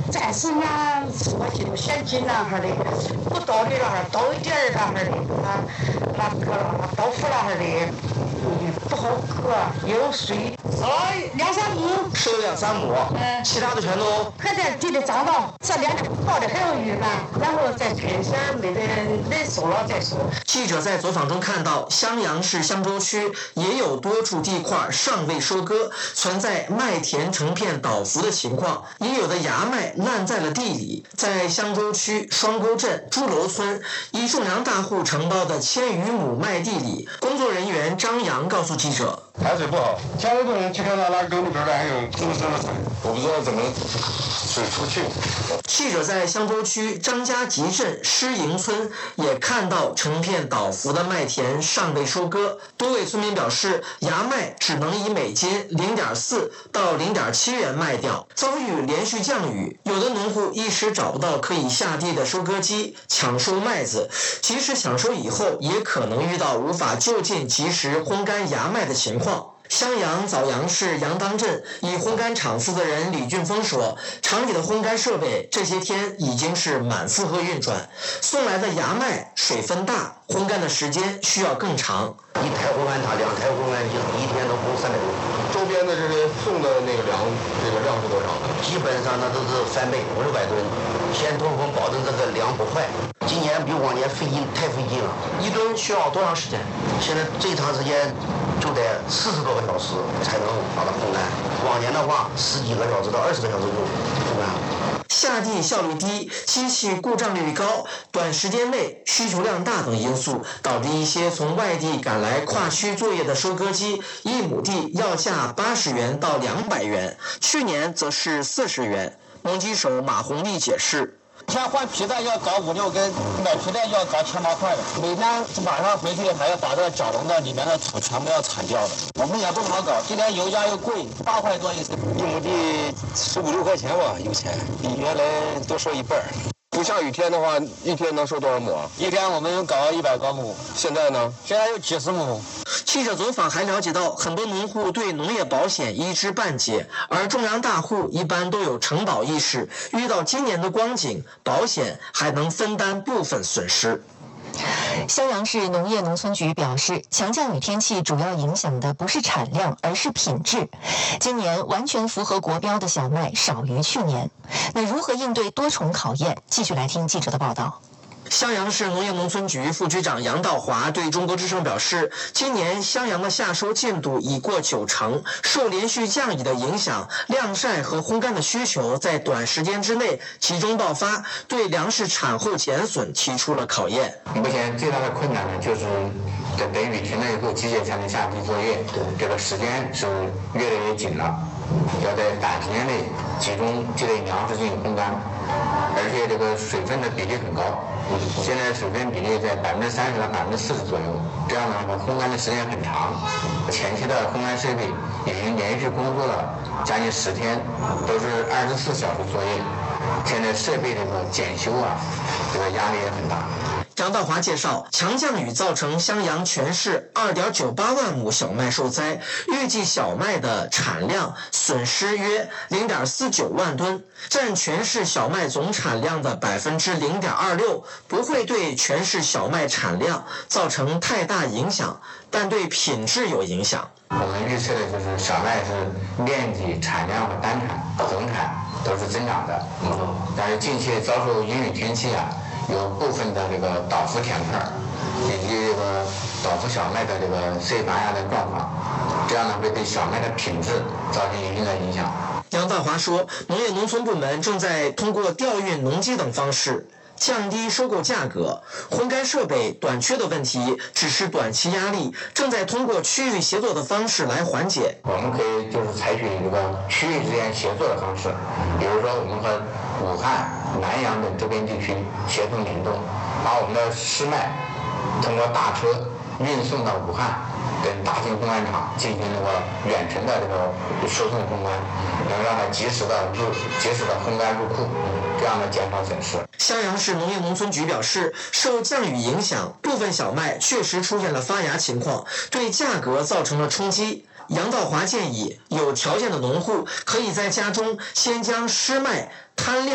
暂时呢，我进入险境那哈的，不多的那哈多一点那哈的，那豆腐那哈的，不好喝，有水，2、3亩， 收2、3亩，其他的全都还在地里长到，这2天泡的还有鱼吧，然后再看一下没得收了再说。 记者在走访中看到，襄阳市襄州区也有多处地块尚未收割，存在麦田成片倒伏的情况，也有的芽麦烂在了地里。在襄州区双沟镇朱楼村，一种粮大户承包的1000余亩麦地里，工作人员张阳告诉记者， 排水不好，家里的人去看到那沟里边还有滋滋的水，我不知道怎么水出去。 记者在襄州区张家集镇施营村也看到成片倒伏的麦田尚未收割，多位村民表示，芽麦只能以每斤0.4到0.7元卖掉。遭遇连续降雨，有的农户一时找不到可以下地的收割机抢收麦子，即使抢收以后，也可能遇到无法就近及时烘干芽麦的情况。襄阳枣阳市杨当镇以烘干厂负责人李俊峰说，厂里的烘干设备这些天已经是满负荷运转，送来的芽麦水分大，烘干的时间需要更长。 1台烘干厂2台烘干机一天都工300多。 周边的这些送的那个粮，这个量是多少呢？ 基本上那都是300、500-600吨，先通风，保证这个粮不坏。今年比往年太费劲了 ，1吨需要多长时间？ 现在最长时间就得40多个小时才能把它烘干，往年的话10几个小时到20个小时就烘干了。 下地效率低，机器故障率高，短时间内需求量大等因素，导致一些从外地赶来跨区作业的收割机，1亩地要价80元到200元，去年则是40元。农机手马红利解释， 像换皮带要搞5、6根，买皮带要搞7、8块的。每天晚上回去还要把这角笼的里面的土全部要铲掉的。我们也不好搞，今年油价又贵，8块多一升，1亩地15、6块钱吧，油钱比原来多收1半。 不下雨天的话，一天能收多少亩啊？ 一天我们搞100多亩。 现在呢？ 现在有几十亩。 记者走访还了解到，很多农户对农业保险一知半解，而种粮大户一般都有承保意识，遇到今年的光景，保险还能分担部分损失。 襄阳市农业农村局表示，强降雨天气主要影响的不是产量，而是品质。今年完全符合国标的小麦少于去年。那如何应对多重考验？继续来听记者的报道。 襄阳市农业农村局副局长杨道华对中国之声表示，今年襄阳的夏收进度已过90%，受连续降雨的影响，晾晒和烘干的需求在短时间之内集中爆发，对粮食产后减损提出了考验。 目前最大的困难呢，就是等雨停了以后，机械才能下地作业，这个时间是越来越紧了，要在短时间内集中这类粮食进行烘干，而且这个水分的比例很高。现在水分比例在30%到40%左右，这样呢，烘干的时间很长。前期的烘干设备已经连续工作了将近10天，都是24小时作业。现在设备这个检修啊，这个压力也很大。 杨道华介绍，强降雨造成襄阳全市2.98万亩小麦受灾，预计小麦的产量损失约0.49万吨，占全市小麦总产量的0.26%，不会对全市小麦产量造成太大影响，但对品质有影响。 我们预测的就是小麦是面积、产量和单产、总产都是增长的，但是近期遭受阴雨天气啊，有部分的这个倒伏田块以及这个倒伏小麦的这个塞拔芽的状况，这样呢会对小麦的品质造成一定的影响。 杨道华说，农业农村部门正在通过调运农机等方式降低收购价格，烘干设备短缺的问题只是短期压力，正在通过区域协作的方式来缓解。 我们可以就是采取这个区域之间协作的方式，比如说我们和武汉、南阳等周边地区协同联动，把我们的湿麦通过大车运送到武汉等大型烘干厂进行这个远程的这个输送烘干，能让它及时的烘干入库，这样的减少损失。 襄阳市农业农村局表示，受降雨影响，部分小麦确实出现了发芽情况，对价格造成了冲击。杨道华建议，有条件的农户可以在家中先将湿麦摊晾。